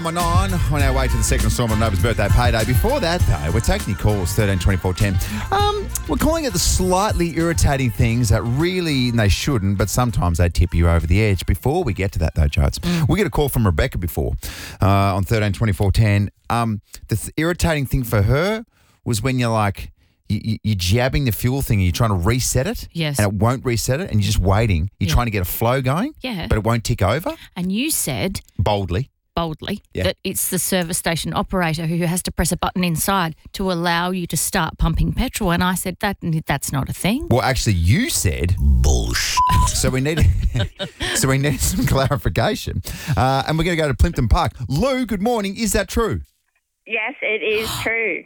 On our way to the second installment of Nova's birthday payday. Before that, though, we're taking your calls, 13 24 10. We're calling it the slightly irritating things that really, they shouldn't, but sometimes they tip you over the edge. Before we get to that, though, Jodes, we get a call from Rebecca before on 13 24 10. The irritating thing for her was when you're like, you're jabbing the fuel thing and you're trying to reset it. Yes. And it won't reset it and you're just waiting. You're trying to get a flow going. Yeah. But it won't tick over. And you said Boldly that it's the service station operator who has to press a button inside to allow you to start pumping petrol. And I said that's not a thing. Well, actually, you said bullshit. So we need some clarification. And we're going to go to Plimpton Park. Lou, good morning. Is that true? Yes, it is true.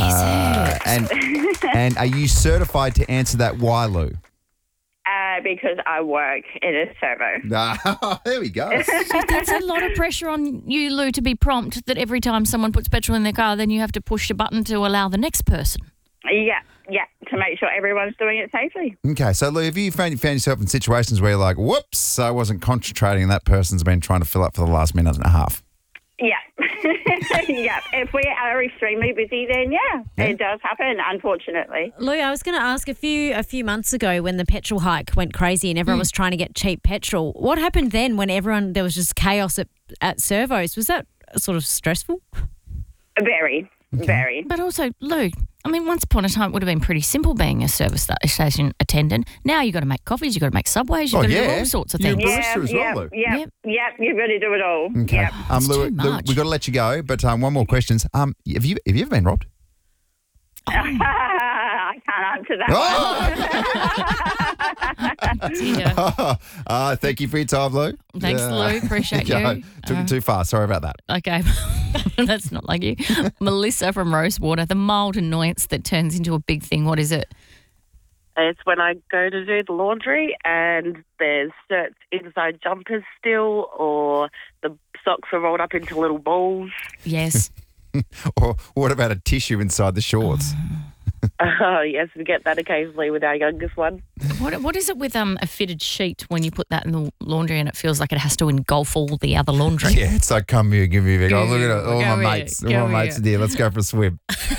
And are you certified to answer that? Why, Lou? Because I work in a servo. There we go. That's a lot of pressure on you, Lou, to be prompt that every time someone puts petrol in their car, then you have to push a button to allow the next person. Yeah, to make sure everyone's doing it safely. Okay, so Lou, have you found yourself in situations where you're like, whoops, I wasn't concentrating and that person's been trying to fill up for the last minute and a half? Yeah. Yeah. If we are extremely busy, then it does happen, unfortunately. Lou, I was going to ask a few months ago when the petrol hike went crazy and everyone was trying to get cheap petrol. What happened then when there was just chaos at servos? Was that sort of stressful? Very. But also, Lou, I mean, once upon a time it would have been pretty simple being a service station attendant. Now you've got to make coffees, you've got to make subways, you've got to do all sorts of things. You're a barista as well, Lou. Yep, you've got to do it all. Okay. Yep. Lou, we've got to let you go, but one more question. Have you ever been robbed? I can't answer that Dear. Thank you for your time, Lou. Thanks, Lou. Appreciate you. Took it too far. Sorry about that. Okay. That's not like you. Melissa from Rosewater, the mild annoyance that turns into a big thing. What is it? It's when I go to do the laundry and there's shirts inside jumpers still, or the socks are rolled up into little balls. Yes. Or what about a tissue inside the shorts? Yes, we get that occasionally with our youngest one. What is it with a fitted sheet when you put that in the laundry and it feels like it has to engulf all the other laundry? Yeah, it's like, come here, give me a big. Oh, look at it. All Go my here, mates. go All my mates here. are there. Let's go for a swim.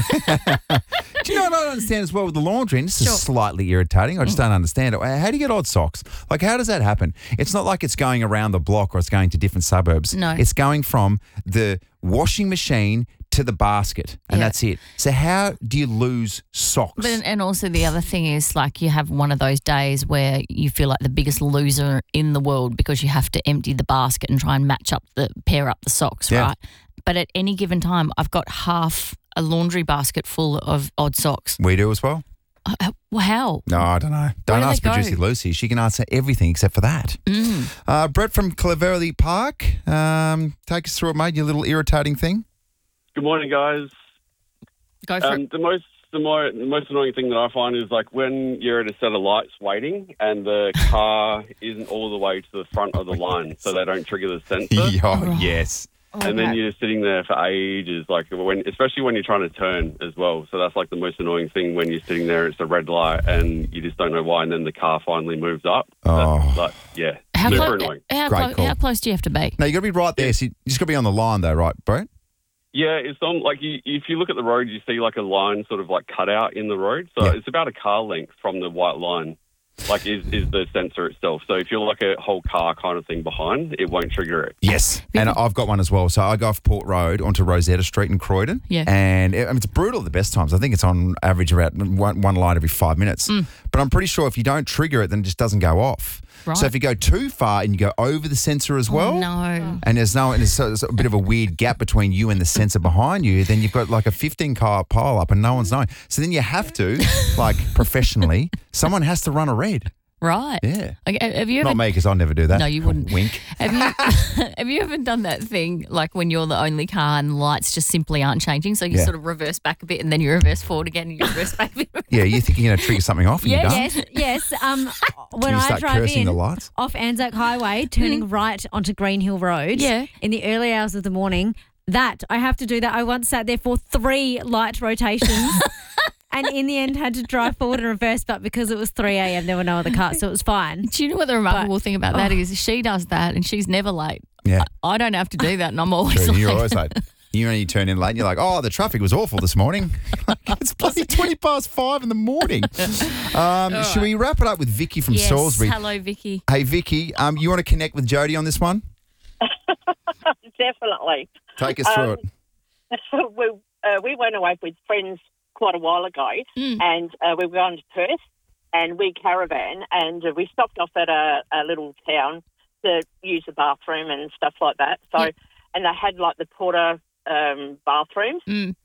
Do you know what I don't understand as well with the laundry? And this is slightly irritating. I just don't understand it. How do you get odd socks? Like, how does that happen? It's not like it's going around the block or it's going to different suburbs. No. It's going from the washing machine to the basket, and that's it. So how do you lose socks? But, and also the other thing is, like, you have one of those days where you feel like the biggest loser in the world because you have to empty the basket and try and pair up the socks, right? But at any given time, I've got half a laundry basket full of odd socks. We do as well. How? No, I don't know. Don't Where do ask they go? producer Lucy. She can answer everything except for that. Brett from Clovelly Park, take us through it, mate, your little irritating thing. Good morning, guys. Go for it. The most annoying thing that I find is like when you're at a set of lights waiting and the car isn't all the way to the front of the line, so they don't trigger the sensor. Yes. And then you're sitting there for ages, like especially when you're trying to turn as well. So that's like the most annoying thing when you're sitting there. It's a red light and you just don't know why, and then the car finally moves up. That's like, super annoying. How close do you have to be? No, you got to be right there. So you just got to be on the line, though, right, Brett? Yeah, it's on, like, if you look at the road, you see, like, a line sort of, like, cut out in the road. So it's about a car length from the white line, like, is the sensor itself. So if you're, like, a whole car kind of thing behind, it won't trigger it. Yes, and I've got one as well. So I go off Port Road onto Rosetta Street in Croydon. Yeah. And it's brutal at the best times. I think it's on average about one light every 5 minutes. But I'm pretty sure if you don't trigger it, then it just doesn't go off. Right. So if you go too far and you go over the sensor as well, no. and there's a bit of a weird gap between you and the sensor behind you, then you've got like a 15-car pile up and no one's knowing. So then you have to, like professionally, someone has to run a red. Right. Yeah. Like, have you ever? Not me, because I'll never do that. No, you wouldn't. Wink. Have you ever done that thing like when you're the only car and lights just simply aren't changing? So you sort of reverse back a bit and then you reverse forward again and you reverse back a bit. Yeah, you think you're going to trigger something off and you're done? Yes. When You I start drive cursing in the lights? off Anzac Highway, turning right onto Green Hill Road in the early hours of the morning, I have to do that. I once sat there for 3 light rotations and in the end had to drive forward and reverse, but because it was 3 a.m. there were no other cars, so it was fine. Do you know what the remarkable thing about that is? She does that and she's never late. Yeah. I don't have to do that and I'm always True, late. you're always late. You turn in late and you're like, oh, the traffic was awful this morning. It's bloody 5:20 in the morning. Should we wrap it up with Vicky from Yes. Salisbury? Hello, Vicky. Hey, Vicky, you want to connect with Jody on this one? Definitely. Take us through it. We went away with friends quite a while ago, and we were going to Perth, and we caravan, and we stopped off at a little town to use the bathroom and stuff like that. So, and they had like the porta bathrooms, and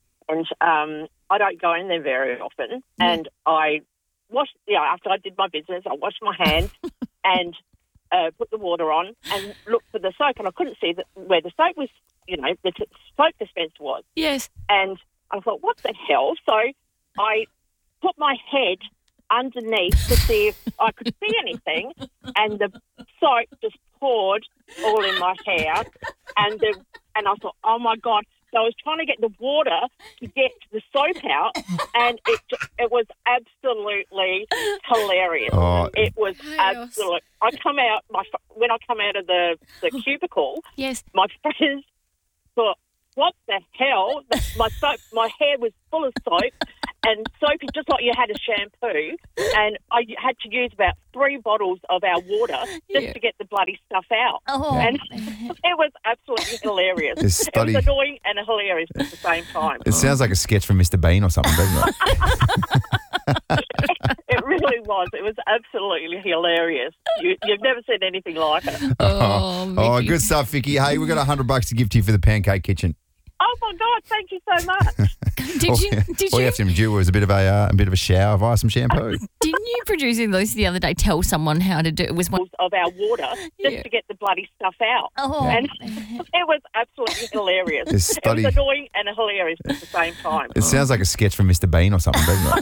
I don't go in there very often. And I washed, after I did my business, I washed my hands and put the water on and looked for the soap, and I couldn't see where the soap was. The soap dispenser was. Yes. And I thought, what the hell? So I put my head underneath to see if I could see anything, and the soap just poured all in my hair, and I thought, oh my God. So I was trying to get the water to get the soap out, and it was absolutely hilarious. Oh. It was absolute. When I come out of the cubicle, Yes. my friends thought, what the hell? My hair was full of soap, and soapy just like you had a shampoo, and I had to use about 3 bottles of our water just to get the bloody stuff out. Oh. And it was absolutely hilarious. It's It was annoying and hilarious at the same time. It sounds like a sketch from Mr. Bean or something, doesn't it? It really was. It was absolutely hilarious. You've never seen anything like it. Oh, Vicky. good stuff, Vicky. Hey, we've got $100 to give to you for the Pancake Kitchen. Oh my God! Thank you so much. Did All you you have to do is a bit of a shower via some shampoo. didn't you, producing Lucy, the other day tell someone how to do it? Was one Of our water just to get the bloody stuff out. Oh. And it was absolutely hilarious. It's It was annoying and hilarious at the same time. It sounds like a sketch from Mr. Bean or something, doesn't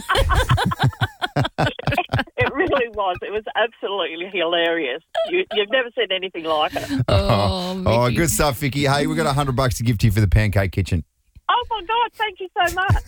it? It really was. It was absolutely hilarious. You've never seen anything like it. Oh, good stuff, Vicky. Hey, we've got $100 to give to you for the Pancake Kitchen. Oh my God! Thank you so much.